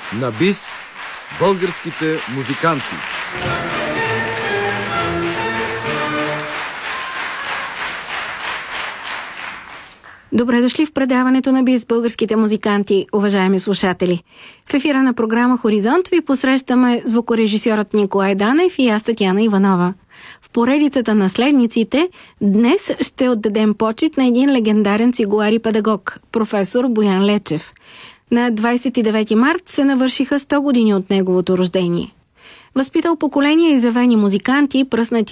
На бис българските музиканти. Добре дошли в предаването на бис българските музиканти, уважаеми слушатели. В ефира на програма Хоризонт ви посрещаме звукорежисьорът Николай Данев и аз, Татяна Иванова. В поредицата наследниците днес ще отдадем почит на един легендарен цигулар и педагог, професор Боян Лечев. На 29 март се навършиха 100 години от неговото рождение. Възпитал поколения изявени музиканти, пръснати